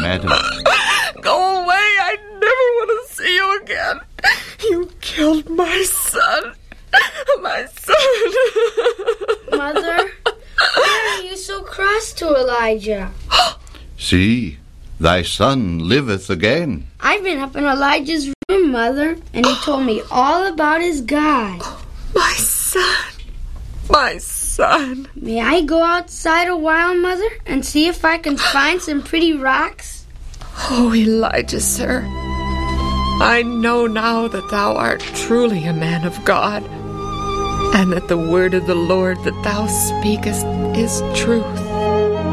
Adam. Go away! I never want to see you again. You killed my son. My son. Mother, why are you so cross to Elijah? See, thy son liveth again. I've been up in Elijah's room, Mother, and he told me all about his God. My son. My son. May I go outside a while, Mother, and see if I can find some pretty rocks? Oh, Elijah, sir, I know now that thou art truly a man of God, and that the word of the Lord that thou speakest is truth.